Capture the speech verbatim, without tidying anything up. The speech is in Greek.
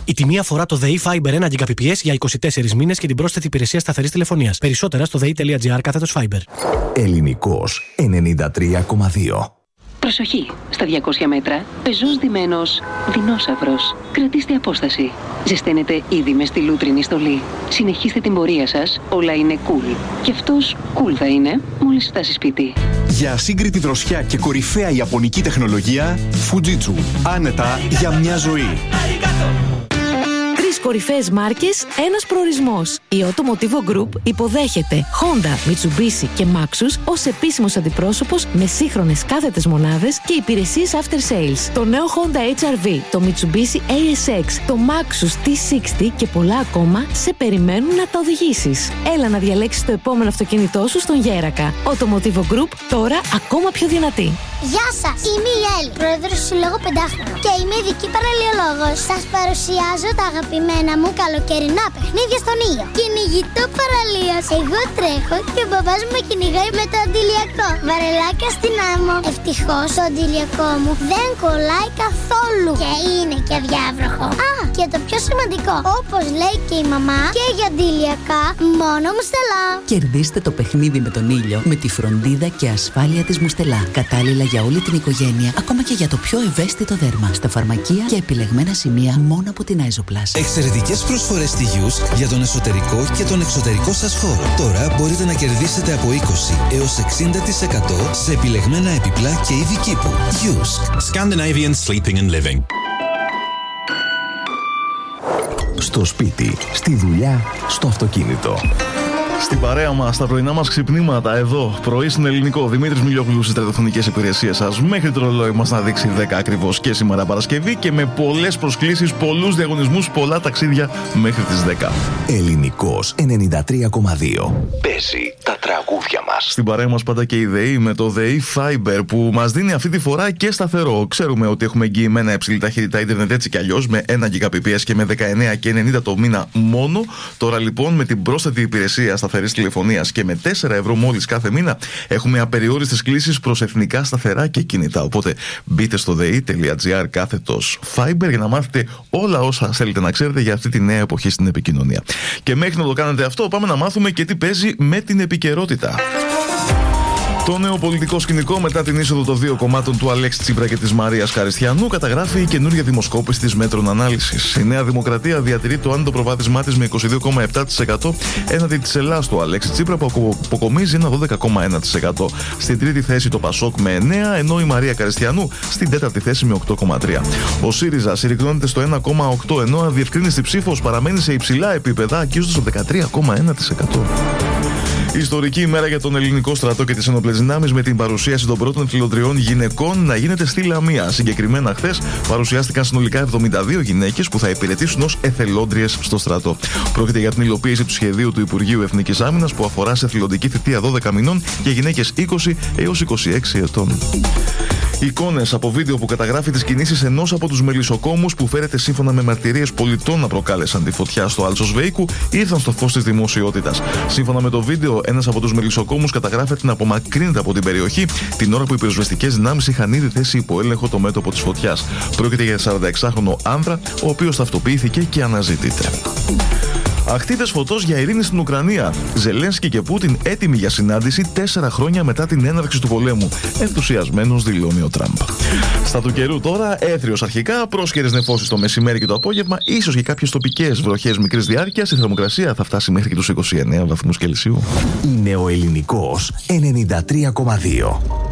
Η τιμή αφορά το ΔΕΗ Fiber ένα Gbps για είκοσι τέσσερις μήνες και την πρόσθετη υπηρεσία σταθερής τηλεφωνίας. Περισσότερα στο δεη.gr κάθετος Fiber. Ελληνικός ενενήντα τρία κόμμα δύο. Προσοχή! Στα διακόσια μέτρα, πεζός δεμένος δεινόσαυρος. Κρατήστε απόσταση. Ζεσταίνετε ήδη με στη λούτρινη στολή. Συνεχίστε την πορεία σας, όλα είναι cool. Και αυτός cool θα είναι μόλις φτάσει σπίτι. Για ασύγκριτη δροσιά και κορυφαία ιαπωνική τεχνολογία, Fujitsu. Άνετα για μια ζωή. Τρεις κορυφαίες μάρκες, ένας προορισμός. Η Automotivo Group υποδέχεται Honda, Mitsubishi και Maxus ως επίσημος αντιπρόσωπος με σύγχρονες κάθετες μονάδες και υπηρεσίες after sales. Το νέο Honda έιτς αρ βι, το Mitsubishi έι ες εξ, το Maxus τι εξήντα και πολλά ακόμα σε περιμένουν να τα οδηγήσεις. Έλα να διαλέξεις το επόμενο αυτοκίνητό σου στον Γέρακα. Automotivo Group, τώρα ακόμα πιο δυνατή. Γεια σας, είμαι η Έλλη, πρόεδρος του Συλλόγου Πεντάχρονο και είμαι ειδική παραλιολόγος. Σας παρουσιάζω τα αγαπημένα μου καλοκαιρινά παιχνίδια στον ήλιο. Κυνηγητό παραλίας. Εγώ τρέχω και ο μπαμπάς μου με κυνηγάει με το αντιλιακό. Βαρελάκια στην άμμο. Ευτυχώς το αντιλιακό μου δεν κολλάει καθόλου και είναι και διάβροχο. Α, και το πιο σημαντικό, όπως λέει και η μαμά, και για αντιλιακά μόνο Μουστελά. Κερδίστε το παιχνίδι με τον ήλιο με τη φροντίδα και ασφάλεια της Μουστελά. Κατάλληλα για όλη την οικογένεια, ακόμα και για το πιο ευαίσθητο δέρμα. Στα φαρμακεία και επιλεγμένα σημεία μόνο από την Άιζοπλας. Εξαιρετικές προσφορές στη Γιους για τον εσωτερικό και τον εξωτερικό σας χώρο. Τώρα μπορείτε να κερδίσετε από είκοσι έως εξήντα τοις εκατό σε επιλεγμένα επιπλά και είδη κήπου. Γιους. Scandinavian Sleeping and Living. Στο σπίτι, στη δουλειά, στο αυτοκίνητο. Στην παρέα μας, στα πρωινά μας ξυπνήματα, εδώ, πρωί στην Ελληνικό, Δημήτρης Μιλιόγλου στις ραδιοφωνικές υπηρεσίες σας, μέχρι το ρολόι μας να δείξει δέκα ακριβώς και σήμερα Παρασκευή και με πολλές προσκλήσεις, πολλούς διαγωνισμούς, πολλά ταξίδια μέχρι τις δέκα. Ελληνικός ενενήντα τρία κόμμα δύο. Παίζει τα τραγούδια μας. Στην παρέα μας πάντα και η ΔΕΗ με το ΔΕΗ Fiber που μας δίνει αυτή τη φορά και σταθερό. Ξέρουμε ότι έχουμε εγγυημένα υψηλή ταχύτητα ίντερνετ έτσι κι αλλιώς με ένα Gbps και με δεκαεννέα και ενενήντα το μήνα μόνο. Τώρα λοιπόν με την πρόσθετη υπηρεσία σταθερής τηλεφωνίας και με τέσσερα ευρώ μόλις κάθε μήνα έχουμε απεριόριστες κλήσεις προς εθνικά σταθερά και κινητά. Οπότε μπείτε στο δεη.gr κάθετος Fiber για να μάθετε όλα όσα θέλετε να ξέρετε για αυτή τη νέα εποχή στην επικοινωνία. Και μέχρι να το κάνετε αυτό, πάμε να μάθουμε και τι παίζει με την επικαιρότητα. Το νέο πολιτικό σκηνικό μετά την είσοδο των δύο κομμάτων του Αλέξη Τσίπρα και της Μαρίας Χαριστιανού καταγράφει η καινούργια δημοσκόπηση της Μέτρων Ανάλυσης. Η Νέα Δημοκρατία διατηρεί το άνετο προβάδισμά της με είκοσι δύο κόμμα επτά τοις εκατό έναντι της Ελλάς του Αλέξη Τσίπρα που αποκομίζει ένα δώδεκα κόμμα ένα τοις εκατό. Στην τρίτη θέση το Πασόκ με εννέα, ενώ η Μαρία Χαριστιανού στην τέταρτη θέση με οκτώ κόμμα τρία. Ο ΣΥΡΙΖΑ συρρυκνώνεται στο ένα κόμμα οκτώ, ενώ αδιευκρίνηστη ψήφος παραμένει σε υψηλά επίπεδα, ακίζοντας το δεκατρία κόμμα ένα τοις εκατό. Ιστορική ημέρα για τον ελληνικό στρατό και τις ενόπλες δυνάμεις με την παρουσίαση των πρώτων εθελοντριών γυναικών να γίνεται στη Λαμία. Συγκεκριμένα, χθες παρουσιάστηκαν συνολικά εβδομήντα δύο γυναίκες που θα υπηρετήσουν ως εθελόντριες στο στρατό. Πρόκειται για την υλοποίηση του σχεδίου του Υπουργείου Εθνικής Άμυνας που αφορά σε εθελοντική θητεία δώδεκα μηνών για γυναίκες είκοσι έως είκοσι έξι ετών. Εικόνες από βίντεο που καταγράφει τις κινήσεις ενός από τους μελισσοκόμους που φέρεται σύμφωνα με μαρτυρίες πολιτών να προκάλεσαν τη φωτιά στο Άλσος Βέικου ήρθαν στο φως της δημοσιότητας. Σύμφωνα με το βίντεο, ένας από τους μελισσοκόμους καταγράφεται να απομακρύνεται από την περιοχή την ώρα που οι πυροσβεστικές δυνάμεις είχαν ήδη θέσει υπό έλεγχο το μέτωπο της φωτιάς. Πρόκειται για σαρανταεξάχρονο άνδρα, ο οποίος ταυτοποιήθηκε και αναζητείται. Αχτίδες φωτός για ειρήνη στην Ουκρανία. Ζελένσκι και Πούτιν έτοιμοι για συνάντηση τέσσερα χρόνια μετά την έναρξη του πολέμου. Ενθουσιασμένος δηλώνει ο Τραμπ. Στα του καιρού τώρα, έθριος αρχικά, πρόσκαιρες νεφώσεις το μεσημέρι και το απόγευμα, ίσως και κάποιες τοπικές βροχές μικρής διάρκειας. Η θερμοκρασία θα φτάσει μέχρι και τους είκοσι εννέα βαθμούς Κελσίου. Είναι ο Ελληνικός ενενήντα τρία κόμμα δύο.